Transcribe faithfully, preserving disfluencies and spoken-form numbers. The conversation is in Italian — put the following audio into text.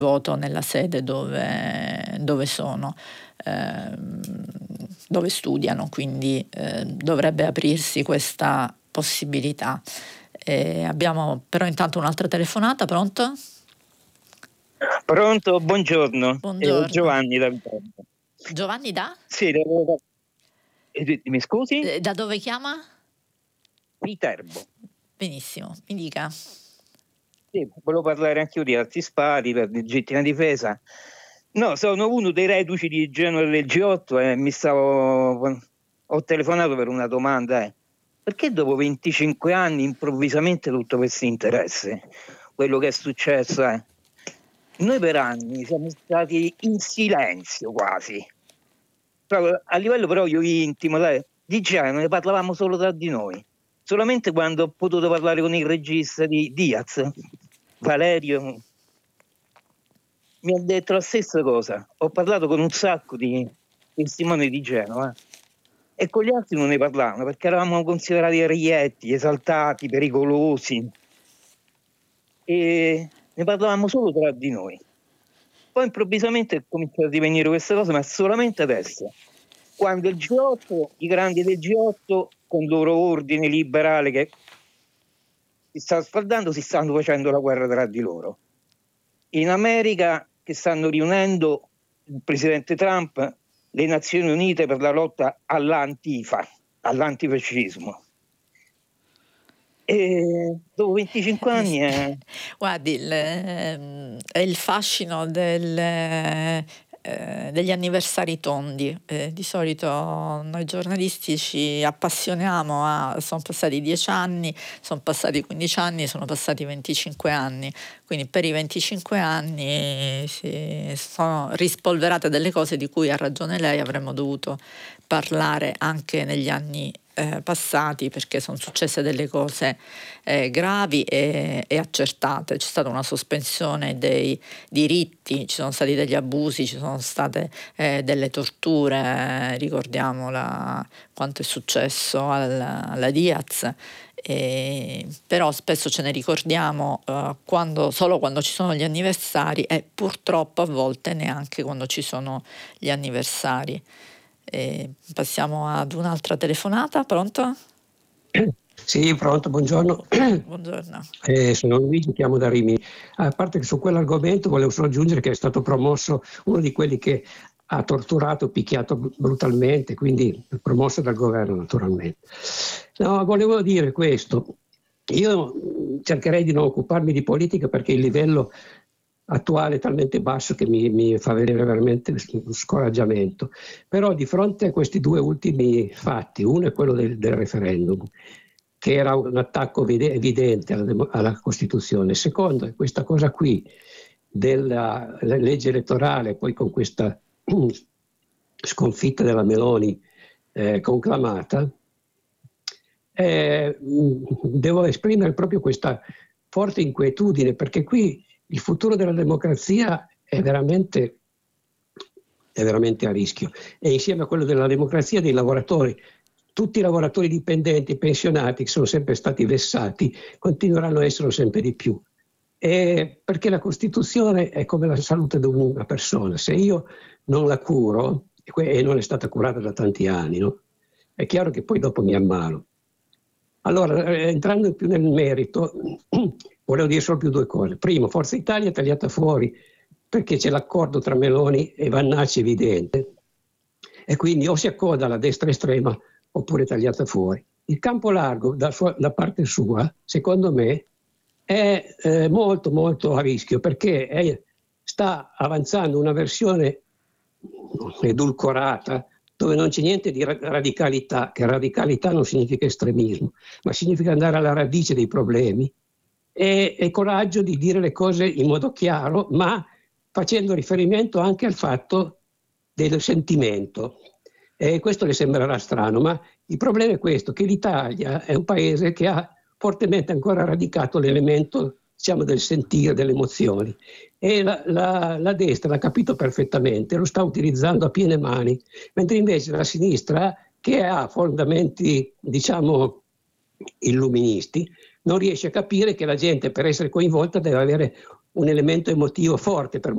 voto nella sede dove, dove sono, ehm, dove studiano, quindi eh, dovrebbe aprirsi questa possibilità. Eh, abbiamo però intanto un'altra telefonata, pronto? Pronto, buongiorno, eh, Buongiorno. Giovanni da Viterbo. Giovanni da? Sì, devo- eh, mi scusi? Eh, da dove chiama? Viterbo. Benissimo, mi dica. Sì, volevo parlare anche io di arti spari per legittima difesa. No, sono uno dei reduci di Genova del G otto e mi stavo... ho telefonato per una domanda. Eh. Perché dopo venticinque anni improvvisamente tutto questo interesse? Quello che è successo è... Noi per anni siamo stati in silenzio quasi. Proprio a livello proprio intimo, dai, di Genova ne parlavamo solo tra di noi. Solamente quando ho potuto parlare con il regista di Diaz, Valerio, mi ha detto la stessa cosa. Ho parlato con un sacco di testimoni di Genova e con gli altri non ne parlavano perché eravamo considerati rietti, esaltati, pericolosi e ne parlavamo solo tra di noi. Poi improvvisamente è cominciato a divenire questa cosa, ma solamente adesso. Quando il G otto, i grandi del G otto, con il loro ordine liberale che si sta sfaldando, si stanno facendo la guerra tra di loro. In America che stanno riunendo il presidente Trump, le Nazioni Unite per la lotta all'antifa, all'antifascismo. E dopo venticinque anni è... Guardi, il, ehm, è il fascino del, eh, degli anniversari tondi. Eh, di solito noi giornalisti ci appassioniamo a... sono passati dieci anni, sono passati quindici anni, sono passati venticinque anni. Quindi per i venticinque anni si sono rispolverate delle cose di cui ha ragione lei, avremmo dovuto parlare anche negli anni eh, passati, perché sono successe delle cose eh, gravi e, e accertate. C'è stata una sospensione dei diritti, ci sono stati degli abusi, ci sono state eh, delle torture, eh, ricordiamola quanto è successo alla, alla Diaz. Eh, però spesso ce ne ricordiamo eh, quando, solo quando ci sono gli anniversari e purtroppo a volte neanche quando ci sono gli anniversari. Eh, passiamo ad un'altra telefonata, pronto? Sì, pronto, buongiorno. Buongiorno. Eh, sono Luigi, chiamo da Rimini. A parte che su quell'argomento volevo solo aggiungere che è stato promosso uno di quelli che ha torturato, picchiato brutalmente, quindi promosso dal governo naturalmente. No, volevo dire questo. Io cercherei di non occuparmi di politica perché il livello attuale è talmente basso che mi, mi fa venire veramente scoraggiamento. Però di fronte a questi due ultimi fatti, uno è quello del, del referendum, che era un attacco evidente alla, alla Costituzione. Il secondo è questa cosa qui della legge elettorale, poi con questa sconfitta della Meloni eh, conclamata. Eh, devo esprimere proprio questa forte inquietudine, perché qui il futuro della democrazia è veramente, è veramente a rischio, e insieme a quello della democrazia dei lavoratori. Tutti i lavoratori dipendenti, pensionati, che sono sempre stati vessati, continueranno a esserlo sempre di più. E perché la Costituzione è come la salute di una persona. Se io non la curo, e non è stata curata da tanti anni, no? È chiaro che poi dopo mi ammalo. Allora, entrando più nel merito, volevo dire solo più due cose. Primo, Forza Italia è tagliata fuori perché c'è l'accordo tra Meloni e Vannacci evidente, e quindi o si accoda alla destra estrema oppure tagliata fuori. Il campo largo, da, sua, da parte sua, secondo me, è eh, molto molto a rischio, perché è, sta avanzando una versione edulcorata dove non c'è niente di radicalità, che radicalità non significa estremismo, ma significa andare alla radice dei problemi e, e coraggio di dire le cose in modo chiaro, ma facendo riferimento anche al fatto del sentimento. E questo le sembrerà strano, ma il problema è questo, che l'Italia è un paese che ha fortemente ancora radicato l'elemento, diciamo, del sentire, delle emozioni. E la, la, la destra l'ha capito perfettamente, lo sta utilizzando a piene mani, mentre invece la sinistra, che ha fondamenti, diciamo, illuministi, non riesce a capire che la gente, per essere coinvolta, deve avere un elemento emotivo forte per